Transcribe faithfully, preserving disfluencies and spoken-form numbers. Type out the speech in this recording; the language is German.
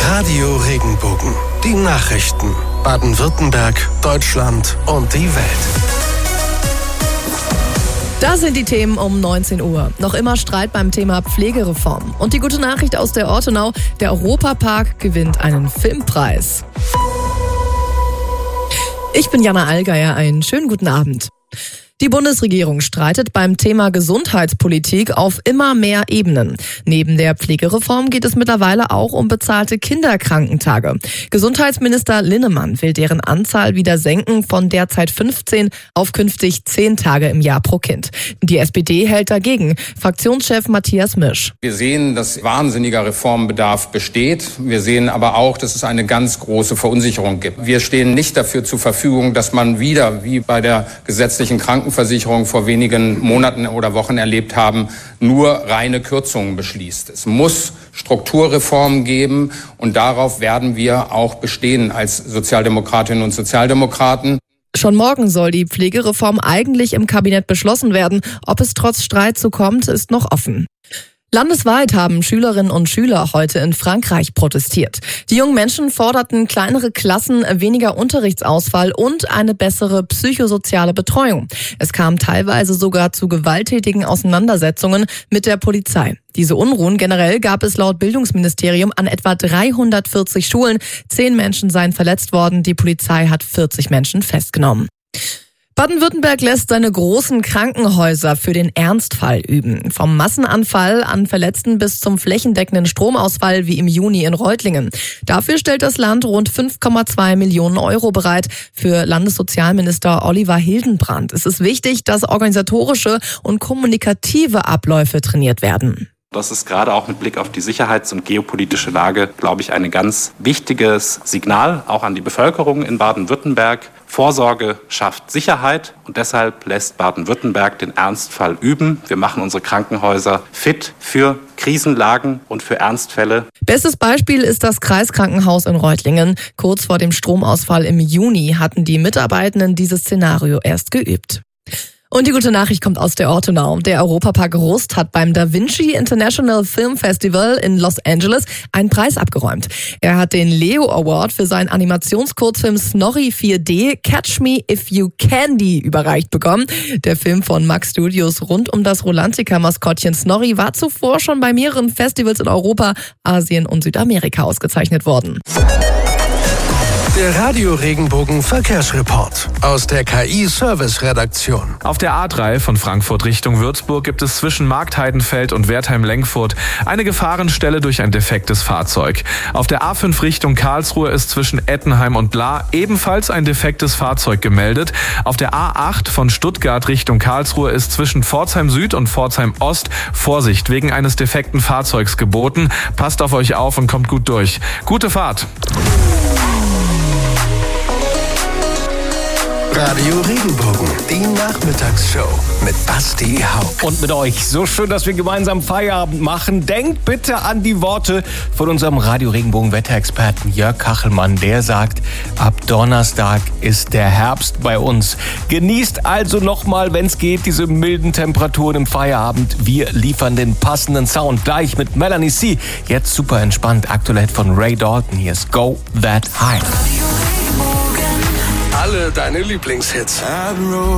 Radio Regenbogen. Die Nachrichten. Baden-Württemberg, Deutschland und die Welt. Da sind die Themen um neunzehn Uhr. Noch immer Streit beim Thema Pflegereform. Und die gute Nachricht aus der Ortenau, der Europapark gewinnt einen Filmpreis. Ich bin Jana Allgeier, einen schönen guten Abend. Die Bundesregierung streitet beim Thema Gesundheitspolitik auf immer mehr Ebenen. Neben der Pflegereform geht es mittlerweile auch um bezahlte Kinderkrankentage. Gesundheitsminister Linnemann will deren Anzahl wieder senken von derzeit fünfzehn auf künftig zehn Tage im Jahr pro Kind. Die S P D hält dagegen. Fraktionschef Matthias Misch. Wir sehen, dass wahnsinniger Reformbedarf besteht. Wir sehen aber auch, dass es eine ganz große Verunsicherung gibt. Wir stehen nicht dafür zur Verfügung, dass man wieder, wie bei der gesetzlichen Krankenversicherung vor wenigen Monaten oder Wochen erlebt haben, nur reine Kürzungen beschließt. Es muss Strukturreformen geben und darauf werden wir auch bestehen als Sozialdemokratinnen und Sozialdemokraten. Schon morgen soll die Pflegereform eigentlich im Kabinett beschlossen werden. Ob es trotz Streit so kommt, ist noch offen. Landesweit haben Schülerinnen und Schüler heute in Frankreich protestiert. Die jungen Menschen forderten kleinere Klassen, weniger Unterrichtsausfall und eine bessere psychosoziale Betreuung. Es kam teilweise sogar zu gewalttätigen Auseinandersetzungen mit der Polizei. Diese Unruhen generell gab es laut Bildungsministerium an etwa dreihundertvierzig Schulen. Zehn Menschen seien verletzt worden, die Polizei hat vierzig Menschen festgenommen. Baden-Württemberg lässt seine großen Krankenhäuser für den Ernstfall üben. Vom Massenanfall an Verletzten bis zum flächendeckenden Stromausfall wie im Juni in Reutlingen. Dafür stellt das Land rund fünf Komma zwei Millionen Euro bereit. Für Landessozialminister Oliver Hildenbrand ist es wichtig, dass organisatorische und kommunikative Abläufe trainiert werden. Das ist gerade auch mit Blick auf die sicherheits- und geopolitische Lage, glaube ich, ein ganz wichtiges Signal, auch an die Bevölkerung in Baden-Württemberg. Vorsorge schafft Sicherheit und deshalb lässt Baden-Württemberg den Ernstfall üben. Wir machen unsere Krankenhäuser fit für Krisenlagen und für Ernstfälle. Bestes Beispiel ist das Kreiskrankenhaus in Reutlingen. Kurz vor dem Stromausfall im Juni hatten die Mitarbeitenden dieses Szenario erst geübt. Und die gute Nachricht kommt aus der Ortenau. Der Europapark Rust hat beim Da Vinci International Film Festival in Los Angeles einen Preis abgeräumt. Er hat den Leo Award für seinen Animationskurzfilm Snorri vier D Catch Me If You Candy überreicht bekommen. Der Film von Max Studios rund um das Rolantica-Maskottchen Snorri war zuvor schon bei mehreren Festivals in Europa, Asien und Südamerika ausgezeichnet worden. Der Radio Regenbogen Verkehrsreport aus der K I-Service-Redaktion. Auf der A drei von Frankfurt Richtung Würzburg gibt es zwischen Marktheidenfeld und Wertheim-Lenkfurt eine Gefahrenstelle durch ein defektes Fahrzeug. Auf der A fünf Richtung Karlsruhe ist zwischen Ettenheim und Bla ebenfalls ein defektes Fahrzeug gemeldet. Auf der A acht von Stuttgart Richtung Karlsruhe ist zwischen Pforzheim Süd und Pforzheim Ost Vorsicht wegen eines defekten Fahrzeugs geboten. Passt auf euch auf und kommt gut durch. Gute Fahrt! Radio Regenbogen, die Nachmittagsshow mit Basti Hauck. Und mit euch. So schön, dass wir gemeinsam Feierabend machen. Denkt bitte an die Worte von unserem Radio Regenbogen Wetterexperten Jörg Kachelmann. Der sagt, ab Donnerstag ist der Herbst bei uns. Genießt also nochmal, wenn es geht, diese milden Temperaturen im Feierabend. Wir liefern den passenden Sound gleich mit Melanie C. Jetzt super entspannt. Aktuell von Ray Dalton. Hier ist Go That High. Alle deine Lieblingshits.